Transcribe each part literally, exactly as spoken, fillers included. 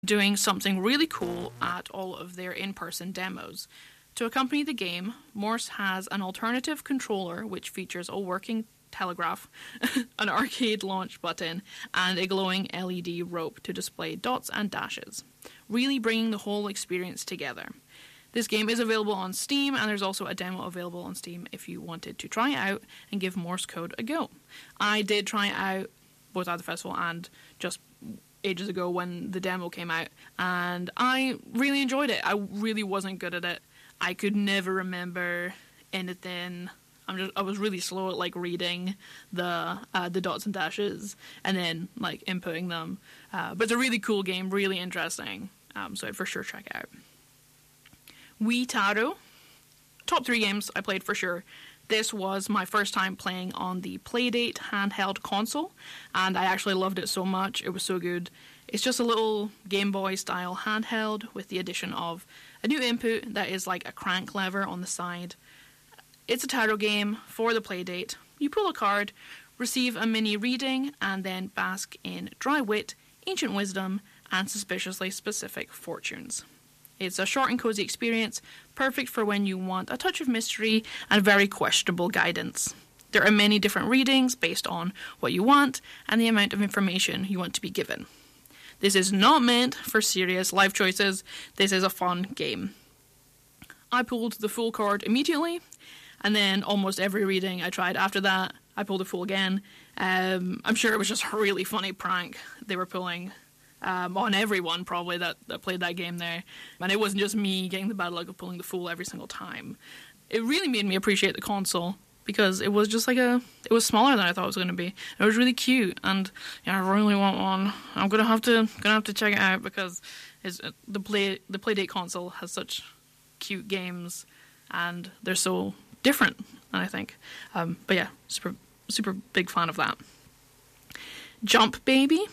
doing something really cool at all of their in-person demos. To accompany the game, Morse has an alternative controller which features a working telegraph, an arcade launch button, and a glowing L E D rope to display dots and dashes, really bringing the whole experience together. This game is available on Steam, and there's also a demo available on Steam if you wanted to try it out and give Morse code a go. I did try it out both at the festival and just ages ago when the demo came out, and I really enjoyed it. I really wasn't good at it. I could never remember anything. I'm just I was really slow at like reading the uh, the dots and dashes and then like inputting them. Uh, but it's a really cool game, really interesting. Um, so I'd for sure check it out. Wii Taro, top three games I played for sure. This was my first time playing on the Playdate handheld console, and I actually loved it so much. It was so good. It's just a little Game Boy style handheld with the addition of a new input that is like a crank lever on the side. It's a Taro game for the Playdate. You pull a card, receive a mini reading, and then bask in dry wit, ancient wisdom, and suspiciously specific fortunes. It's a short and cozy experience, perfect for when you want a touch of mystery and very questionable guidance. There are many different readings based on what you want and the amount of information you want to be given. This is not meant for serious life choices. This is a fun game. I pulled the full card immediately, and then almost every reading I tried after that, I pulled a full again. Um, I'm sure it was just a really funny prank they were pulling um, on everyone probably that, that played that game there. And it wasn't just me getting the bad luck of pulling the full every single time. It really made me appreciate the console because it was just like a, it was smaller than I thought it was going to be. It was really cute, and yeah, I really want one. I'm gonna have to gonna have to check it out because it's, the play the Playdate console has such cute games, and they're so different, I think. Um, but yeah, super super big fan of that. Jump Baby.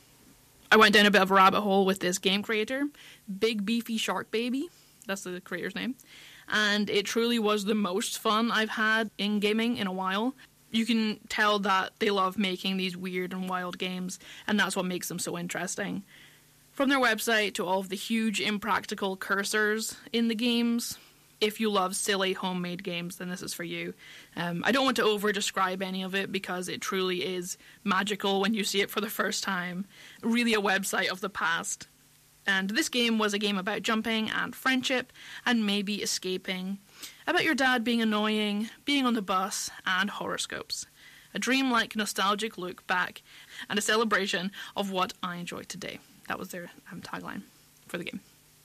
I went down a bit of a rabbit hole with this game creator, Big Beefy Shark Baby. That's the creator's name. And it truly was the most fun I've had in gaming in a while. You can tell that they love making these weird and wild games, and that's what makes them so interesting. From their website to all of the huge impractical cursors in the games, if you love silly homemade games, then this is for you. Um, I don't want to over-describe any of it because it truly is magical when you see it for the first time. Really a website of the past. And this game was a game about jumping and friendship and maybe escaping. About your dad being annoying, being on the bus, and horoscopes. A dreamlike, nostalgic look back and a celebration of what I enjoy today. That was their um, tagline for the game.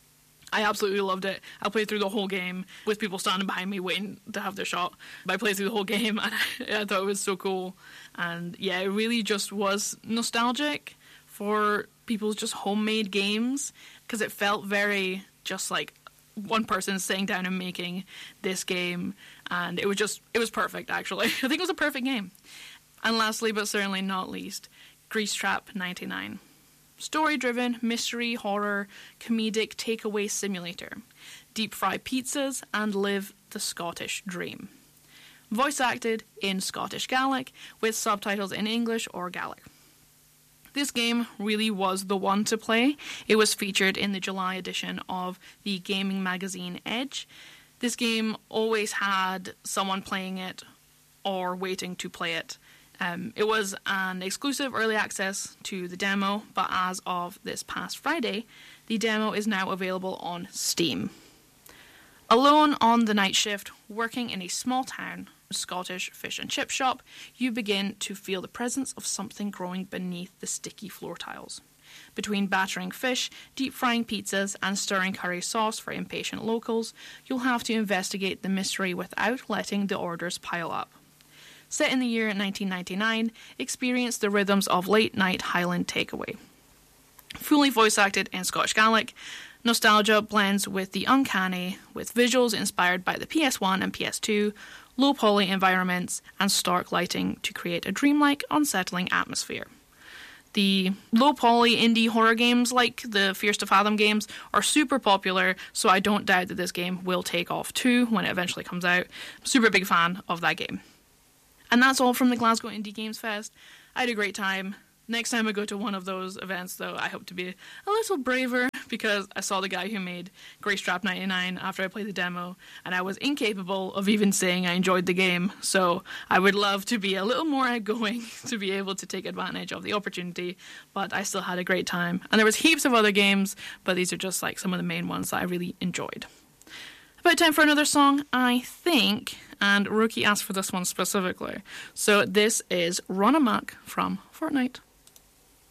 I absolutely loved it. I played through the whole game with people standing behind me waiting to have their shot. But I played through the whole game and I, I thought it was so cool. And yeah, it really just was nostalgic for people's just homemade games because it felt very just like one person sitting down and making this game, and it was just it was perfect actually. I think it was a perfect game. And lastly but certainly not least, Grease Trap ninety-nine. Story-driven, mystery, horror, comedic takeaway simulator. Deep fry pizzas and live the Scottish dream. Voice acted in Scottish Gaelic with subtitles in English or Gaelic. This game really was the one to play. It was featured in the July edition of the gaming magazine Edge. This game always had someone playing it or waiting to play it. Um, it was an exclusive early access to the demo, but as of this past Friday, the demo is now available on Steam. Alone on the night shift, working in a small town Scottish fish and chip shop, you begin to feel the presence of something growing beneath the sticky floor tiles. Between battering fish, deep frying pizzas, and stirring curry sauce for impatient locals, you'll have to investigate the mystery without letting the orders pile up. Set in the year nineteen ninety-nine, experience the rhythms of late-night Highland takeaway. Fully voice-acted in Scottish Gaelic, nostalgia blends with the uncanny, with visuals inspired by the P S one and P S two, low-poly environments, and stark lighting to create a dreamlike, unsettling atmosphere. The low-poly indie horror games like the Fierce to Fathom games are super popular, so I don't doubt that this game will take off too when it eventually comes out. Super big fan of that game. And that's all from the Glasgow Indie Games Fest. I had a great time. Next time I go to one of those events, though, I hope to be a little braver, because I saw the guy who made Greystrap ninety-nine after I played the demo, and I was incapable of even saying I enjoyed the game. So I would love to be a little more outgoing to be able to take advantage of the opportunity, but I still had a great time. And there was heaps of other games, but these are just like some of the main ones that I really enjoyed. About time for another song, I think, and Rookie asked for this one specifically. So this is Run Amok from Fortnite.